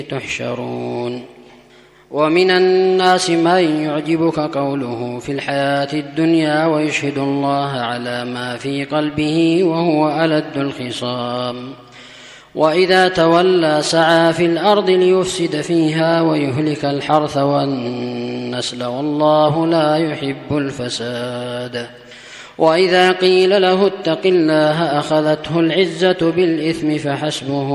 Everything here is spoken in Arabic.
تحشرون. ومن الناس من يعجبك قوله في الحياة الدنيا ويشهد الله على ما في قلبه وهو ألد الخصام، وإذا تولى سعى في الأرض ليفسد فيها ويهلك الحرث والنسل والله لا يحب الفساد. وإذا قيل له اتق الله أخذته العزة بالإثم فحسبه